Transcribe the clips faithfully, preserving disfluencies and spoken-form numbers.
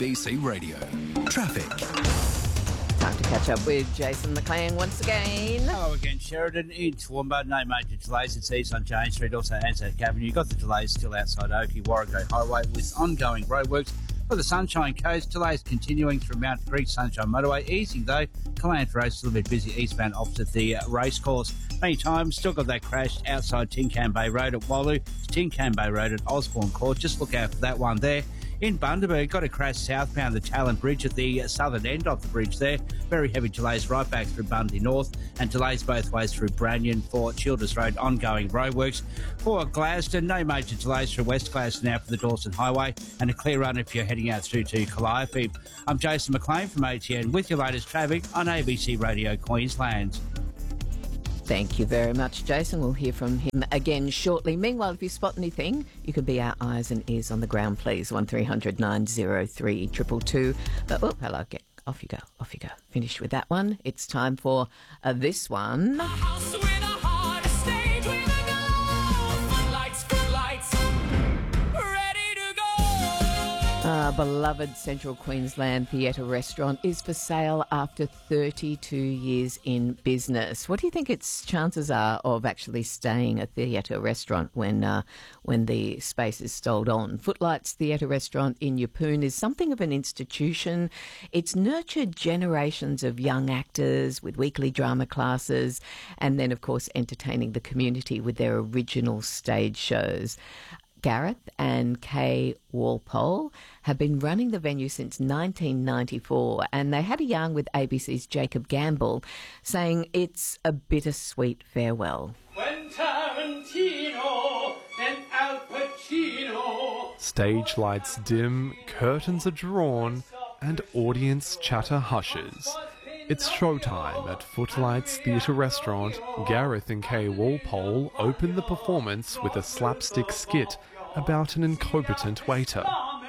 B C Radio. Traffic. Time to catch up with Jason McLean once again. Hello again, Sheridan. In Toowoomba, no major delays. It's east on Jane Street, also Anzac Avenue. You've got the delays still outside Oakey, Warrego Highway with ongoing roadworks. For the Sunshine Coast, delays continuing through Mount Creek Sunshine Motorway. Easing though, Calandra Road's still a bit busy eastbound opposite the uh, racecourse. Many times, still got that crash outside Tin Can Bay Road at Walloo. Tin Can Bay Road at Osborne Court. Just look out for that one there. In Bundaberg, got a crash southbound the Talent Bridge at the southern end of the bridge there. Very heavy delays right back through Bundy North and delays both ways through Brannion for Childers Road, ongoing roadworks. For Gladstone, no major delays through West Gladstone now for the Dawson Highway and a clear run if you're heading out through to Calliope. I'm Jason McLean from A T N with your latest traffic on A B C Radio Queensland. Thank you very much, Jason. We'll hear from him again shortly. Meanwhile, if you spot anything, you could be our eyes and ears on the ground, please. one three hundred nine oh three two two two. But, oh, hello. Get, off you go. Off you go. Finished with that one. It's time for uh, this one. A house with a heart, a stage with a glow. Footlights, footlights, ready to go. Our beloved Central Queensland Theatre Restaurant is for sale after thirty-two years in business. What do you think its chances are of actually staying a theatre restaurant when uh, when the space is sold on? Footlights Theatre Restaurant in Yeppoon is something of an institution. It's nurtured generations of young actors with weekly drama classes and then, of course, entertaining the community with their original stage shows. Gareth and Kay Walpole have been running the venue since nineteen ninety-four, and they had a yarn with A B C's Jacob Gamble saying it's a bittersweet farewell. When Tarantino and Al Pacino. Stage lights dim, curtains are drawn, and audience chatter hushes. It's showtime at Footlights Theatre Restaurant. Gareth and Kay Walpole open the performance with a slapstick skit about an incompetent waiter.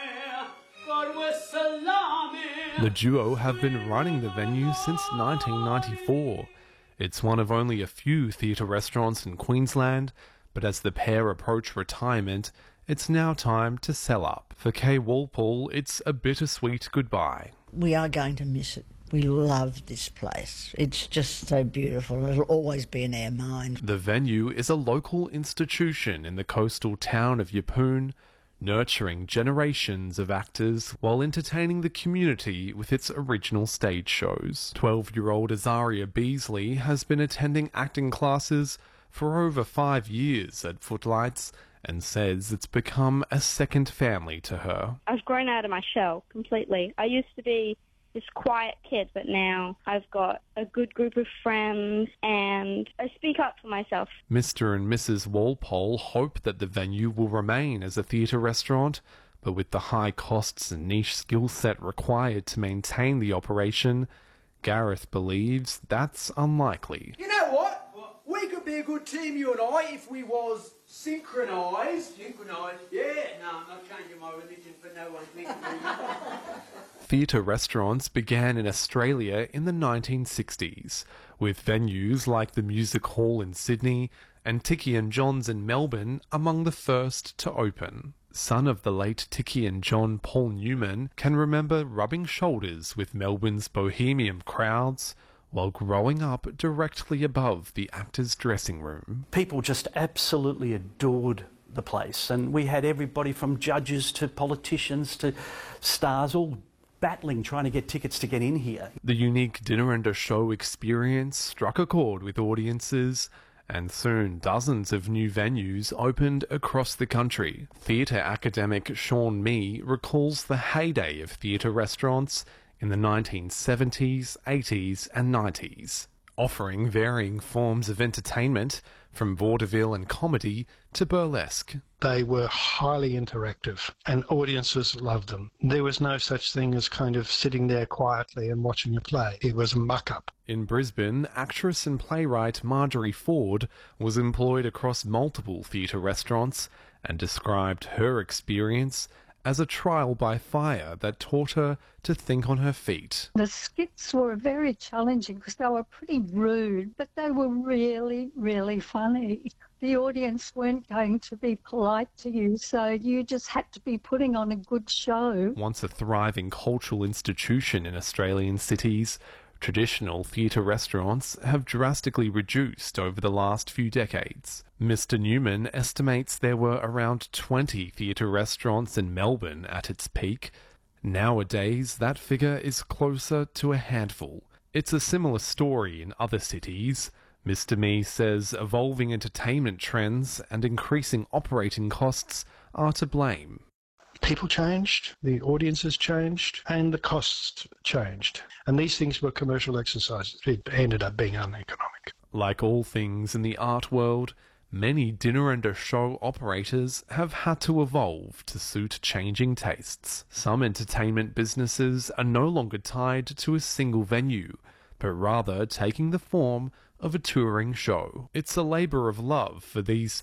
The duo have been running the venue since nineteen ninety-four. It's one of only a few theatre restaurants in Queensland, but as the pair approach retirement, it's now time to sell up. For Kay Walpole, it's a bittersweet goodbye. We are going to miss it. We love this place. It's just so beautiful. It'll always be in our mind. The venue is a local institution in the coastal town of Yeppoon, nurturing generations of actors while entertaining the community with its original stage shows. twelve-year-old Azaria Beasley has been attending acting classes for over five years at Footlights and says it's become a second family to her. I've grown out of my shell completely. I used to be this quiet kid, but now I've got a good group of friends and I speak up for myself. Mister and Missus Walpole hope that the venue will remain as a theatre restaurant, but with the high costs and niche skill set required to maintain the operation, Gareth believes that's unlikely. You know what? what? We could be a good team, you and I, if we was synchronised. Synchronised? Yeah. No, I'm not changing my religion for no one. Theatre restaurants began in Australia in the nineteen sixties, with venues like the Music Hall in Sydney and Tiki and John's in Melbourne among the first to open. Son of the late Tiki and John, Paul Newman can remember rubbing shoulders with Melbourne's bohemian crowds while growing up directly above the actors' dressing room. People just absolutely adored the place, and we had everybody from judges to politicians to stars all battling trying to get tickets to get in here. The unique dinner and a show experience struck a chord with audiences, and soon dozens of new venues opened across the country. Theatre academic Sean Mee recalls the heyday of theatre restaurants in the nineteen seventies, eighties and nineties, offering varying forms of entertainment from vaudeville and comedy to burlesque. They were highly interactive and audiences loved them. There was no such thing as kind of sitting there quietly and watching a play. It was a muck-up. In Brisbane, actress and playwright Marjorie Ford was employed across multiple theatre restaurants and described her experience as a trial by fire that taught her to think on her feet. The skits were very challenging because they were pretty rude, but they were really, really funny. the audience weren't going to be polite to you, so you just had to be putting on a good show. Once a thriving cultural institution in Australian cities, traditional theatre restaurants have drastically reduced over the last few decades. Mister Newman estimates there were around twenty theatre restaurants in Melbourne at its peak. Nowadays, that figure is closer to a handful. It's a similar story in other cities. Mister Me says evolving entertainment trends and increasing operating costs are to blame. People changed, the audiences changed, and the costs changed. And these things were commercial exercises. It ended up being uneconomic. Like all things in the art world, many dinner and a show operators have had to evolve to suit changing tastes. Some entertainment businesses are no longer tied to a single venue, but rather taking the form of a touring show. It's a labour of love for these